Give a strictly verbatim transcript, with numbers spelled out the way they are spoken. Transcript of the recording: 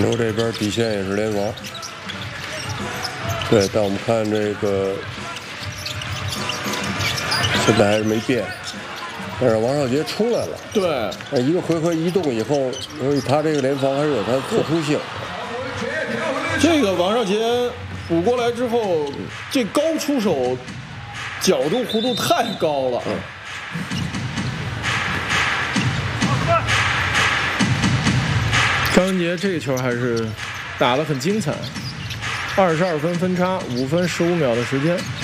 球这边底线也是联防。对，但我们看这个现在还是没变。但是王少杰出来了， 对， 一个回合移动以后，所以他这个联防还是有他的特殊性。 这个王少杰补过来之后，这高出手角度弧度太高了。 嗯、 张文杰这个球还是打得很精彩，二十二分分差，五分十五秒的时间。